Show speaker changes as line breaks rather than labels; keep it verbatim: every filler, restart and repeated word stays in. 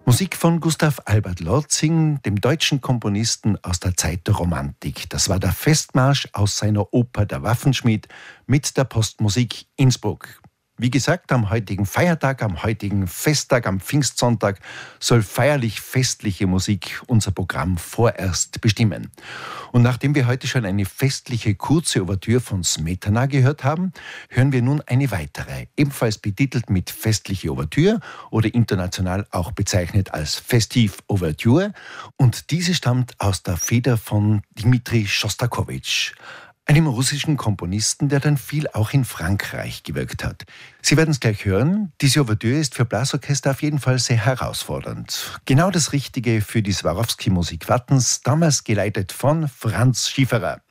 Musik von Gustav Albert Lortzing, dem deutschen Komponisten aus der Zeit der Romantik. Das war der Festmarsch aus seiner Oper Der Waffenschmied mit der Postmusik Innsbruck. Wie gesagt, am heutigen Feiertag, am heutigen Festtag, am Pfingstsonntag soll feierlich-festliche Musik unser Programm vorerst bestimmen. Und nachdem wir heute schon eine festliche kurze Ouvertüre von Smetana gehört haben, hören wir nun eine weitere, ebenfalls betitelt mit festliche Ouvertüre oder international auch bezeichnet als Festiv Ouvertüre. Und diese stammt aus der Feder von Dmitri Schostakowitsch, einem russischen Komponisten, der dann viel auch in Frankreich gewirkt hat. Sie werden es gleich hören, diese Ouvertüre ist für Blasorchester auf jeden Fall sehr herausfordernd. Genau das Richtige für die Swarovski-Musik Wattens, damals geleitet von Franz Schifferer.